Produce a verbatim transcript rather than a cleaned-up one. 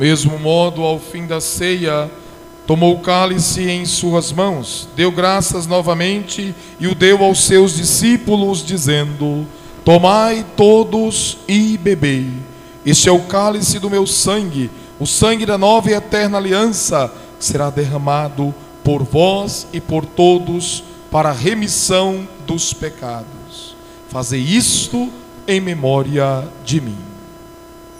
mesmo modo, ao fim da ceia, tomou o cálice em suas mãos, deu graças novamente e o deu aos seus discípulos, dizendo: tomai todos e bebei. Este é o cálice do meu sangue, o sangue da nova e eterna aliança, que será derramado por vós e por todos para a remissão dos pecados. Fazei isto em memória de mim.